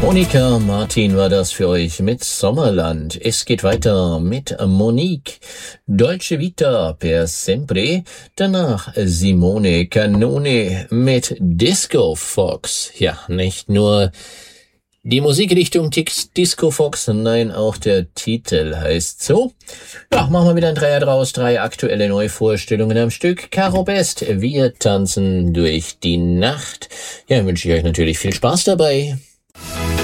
Monika Martin war das für euch mit Sommerland. Es geht weiter mit Monique. Dolce Vita per sempre. Danach Simone Canone mit Disco Fox. Ja, nicht nur die Musikrichtung Disco Fox, nein, auch der Titel heißt so. Ja, machen wir wieder ein Dreier draus. 3 aktuelle Neuvorstellungen am Stück. Caro Best, wir tanzen durch die Nacht. Ja, wünsche ich euch natürlich viel Spaß dabei.